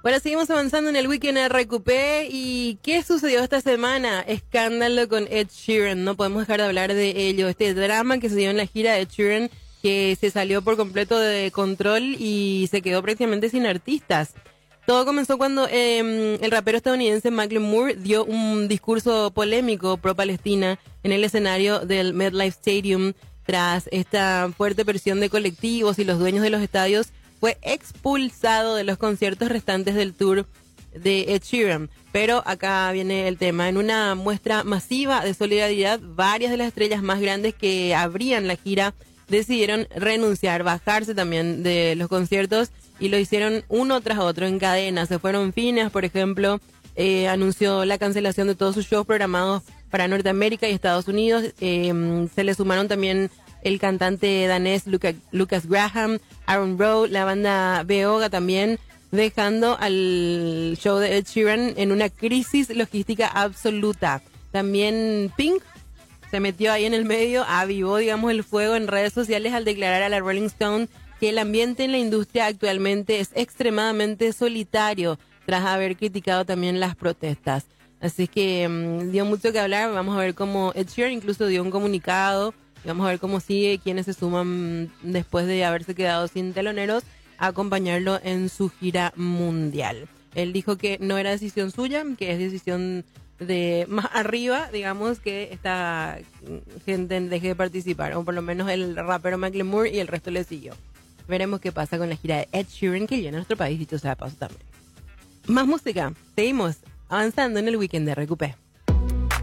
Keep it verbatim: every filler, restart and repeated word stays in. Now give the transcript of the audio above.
Bueno, seguimos avanzando en el Weekend R Q P. ¿Y qué sucedió esta semana? Escándalo con Ed Sheeran. No podemos dejar de hablar de ello. Este drama que se dio en la gira de Ed Sheeran, que se salió por completo de control y se quedó prácticamente sin artistas. Todo comenzó cuando eh, el rapero estadounidense Macklemore dio un discurso polémico pro-Palestina en el escenario del MetLife Stadium. Tras esta fuerte presión de colectivos y los dueños de los estadios, fue expulsado de los conciertos restantes del tour de Ed Sheeran. Pero acá viene el tema. En una muestra masiva de solidaridad, varias de las estrellas más grandes que abrían la gira decidieron renunciar, bajarse también de los conciertos, y lo hicieron uno tras otro en cadena. Se fueron Phineas, por ejemplo, eh, anunció la cancelación de todos sus shows programados para Norteamérica y Estados Unidos. Eh, se le sumaron también el cantante danés Luca, Lucas Graham, Aaron Rowe, la banda Beoga también, dejando al show de Ed Sheeran en una crisis logística absoluta. También Pink se metió ahí en el medio, avivó, digamos, el fuego en redes sociales al declarar a la Rolling Stone que el ambiente en la industria actualmente es extremadamente solitario, tras haber criticado también las protestas. Así que um, dio mucho que hablar. Vamos a ver cómo Ed Sheeran incluso dio un comunicado. Vamos a ver cómo sigue, quiénes se suman después de haberse quedado sin teloneros a acompañarlo en su gira mundial. Él dijo que no era decisión suya, que es decisión de más arriba, digamos, que esta gente deje de participar, o por lo menos el rapero Macklemore, y el resto le siguió. Veremos qué pasa con la gira de Ed Sheeran, que llena nuestro país, dicho sea de paso también. Más música, seguimos avanzando en el Weekend de R Q P.